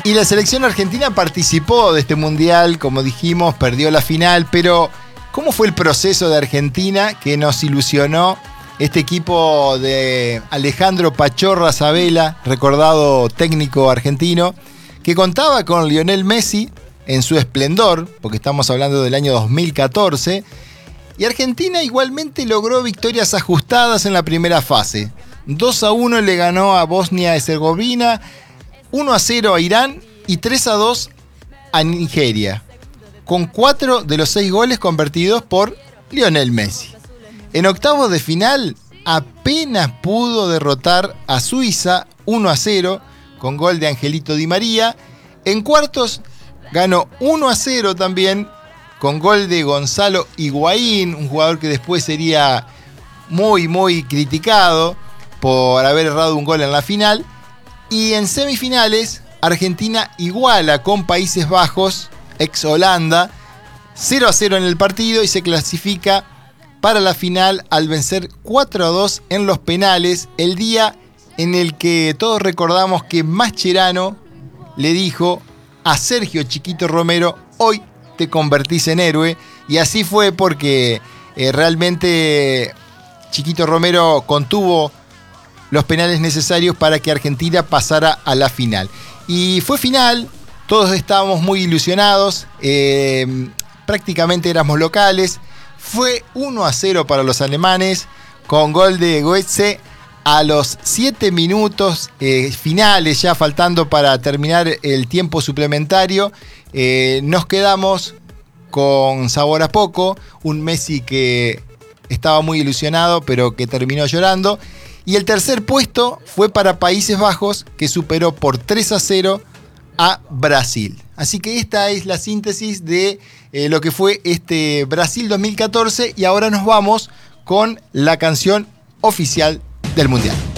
Y la selección argentina participó de este mundial, como dijimos, perdió la final, pero ¿cómo fue el proceso de Argentina que nos ilusionó este equipo de Alejandro Pachorra Sabela, recordado técnico argentino, que contaba con Lionel Messi en su esplendor, porque estamos hablando del año 2014, y Argentina igualmente logró victorias ajustadas en la primera fase. 2-1 le ganó a Bosnia-Herzegovina, 1-0 a Irán y 3-2 a Nigeria, con 4 de los 6 goles convertidos por Lionel Messi. En octavos de final apenas pudo derrotar a Suiza 1-0 con gol de Angelito Di María. En cuartos ganó 1-0 también con gol de Gonzalo Higuaín, un jugador que después sería muy criticado por haber errado un gol en la final. Y en semifinales, Argentina iguala con Países Bajos, ex Holanda, 0-0 en el partido y se clasifica para la final al vencer 4-2 en los penales, el día en el que todos recordamos que Mascherano le dijo a Sergio Chiquito Romero: hoy te convertís en héroe. Y así fue, porque realmente Chiquito Romero contuvo los penales necesarios para que Argentina pasara a la final. Y fue final, todos estábamos muy ilusionados, prácticamente éramos locales. Fue 1-0 para los alemanes, con gol de Goetze a los 7 minutos finales, ya faltando para terminar el tiempo suplementario. Nos quedamos con sabor a poco, un Messi que estaba muy ilusionado, pero que terminó llorando. Y el tercer puesto fue para Países Bajos, que superó por 3-0 a Brasil. Así que esta es la síntesis de lo que fue este Brasil 2014. Y ahora nos vamos con la canción oficial del Mundial.